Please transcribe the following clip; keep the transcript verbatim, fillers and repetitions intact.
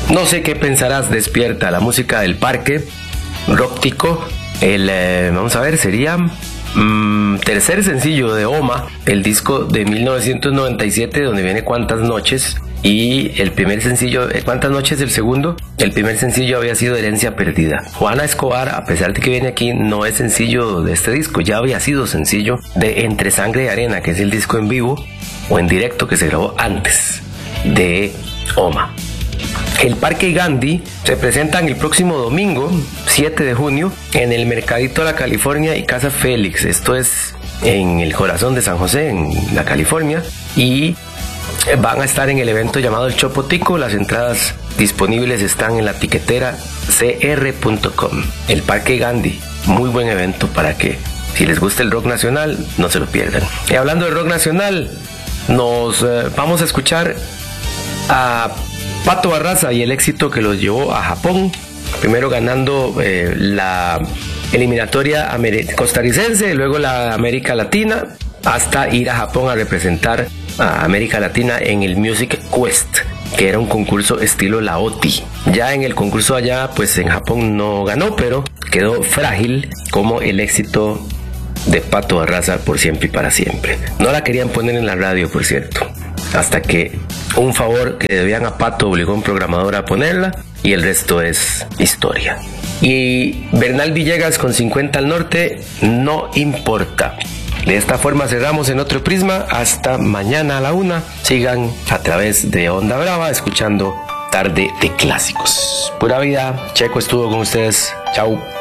No sé qué pensarás, despierta, la música del parque, Róptico, el, eh, vamos a ver, sería mmm, tercer sencillo de Oma, el disco de mil novecientos noventa y siete, donde viene Cuántas Noches, y el primer sencillo, ¿Cuántas Noches? El segundo, el primer sencillo había sido Herencia Perdida. Juana Escobar, a pesar de que viene aquí, no es sencillo de este disco, ya había sido sencillo de Entre Sangre y Arena, que es el disco en vivo o en directo que se grabó antes de Oma. El Parque Gandhi se presentan el próximo domingo, siete de junio, en el Mercadito de la California y Casa Félix. Esto es en el corazón de San José, en la California, y van a estar en el evento llamado El Chopotico. Las entradas disponibles están en la tiquetera c r punto com. El Parque Gandhi, muy buen evento para que, si les gusta el rock nacional, no se lo pierdan. Y hablando de rock nacional, nos eh, vamos a escuchar a Pato Barraza y el éxito que los llevó a Japón, primero ganando eh, la eliminatoria costarricense, luego la América Latina, hasta ir a Japón a representar a América Latina en el Music Quest, que era un concurso estilo la O T I. Ya en el concurso allá, pues en Japón no ganó, pero quedó frágil como el éxito de Pato Barraza, Por Siempre y Para Siempre. No la querían poner en la radio, por cierto, hasta que un favor que debían a Pato obligó a un programador a ponerla, y el resto es historia. Y Bernal Villegas con cincuenta al norte, No Importa. De esta forma cerramos En Otro Prisma. Hasta mañana a la una. Sigan a través de Onda Brava escuchando Tarde de Clásicos. Pura vida. Checo estuvo con ustedes. Chau.